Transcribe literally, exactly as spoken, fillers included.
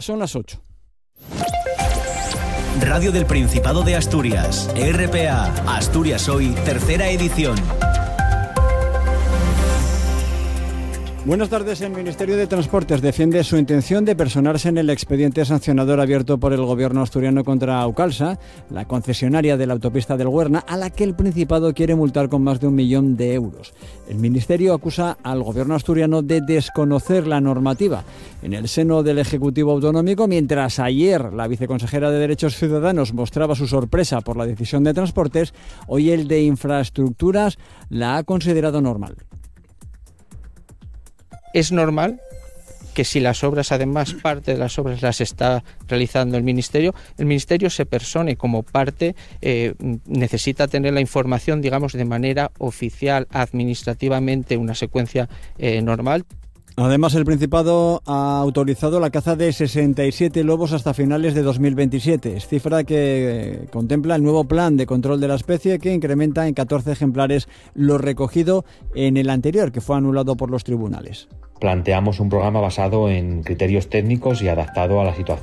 Son las ocho. Radio del Principado de Asturias, R P A, Asturias Hoy, tercera edición. Buenas tardes. El Ministerio de Transportes defiende su intención de personarse en el expediente sancionador abierto por el gobierno asturiano contra Aucalsa, la concesionaria de la autopista del Huerna, a la que el Principado quiere multar con más de un millón de euros. El Ministerio acusa al gobierno asturiano de desconocer la normativa en el seno del Ejecutivo Autonómico, mientras ayer la viceconsejera de Derechos Ciudadanos mostraba su sorpresa por la decisión de Transportes. Hoy el de Infraestructuras la ha considerado normal. Es normal que si las obras, además parte de las obras las está realizando el Ministerio, el Ministerio se persone como parte, eh, necesita tener la información, digamos, de manera oficial, administrativamente, una secuencia eh, normal. Además, el Principado ha autorizado la caza de sesenta y siete lobos hasta finales de dos mil veintisiete, cifra que contempla el nuevo plan de control de la especie, que incrementa en catorce ejemplares lo recogido en el anterior, que fue anulado por los tribunales. Planteamos un programa basado en criterios técnicos y adaptado a la situación